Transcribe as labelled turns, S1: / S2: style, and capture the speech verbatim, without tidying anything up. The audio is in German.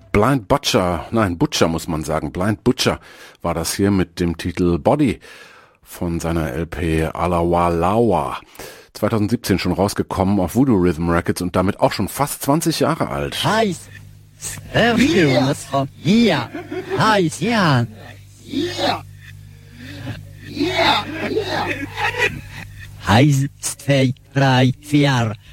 S1: Blind Butcher, nein, Butcher muss man sagen, Blind Butcher war das hier mit dem Titel Body von seiner L P Alawalawa. zwanzig siebzehn schon rausgekommen auf Voodoo Rhythm Records und damit auch schon fast zwanzig Jahre alt.
S2: Heiß, hier, hier, heiß, ja, hier, hier, hier. Heiß, zwei, drei, vier.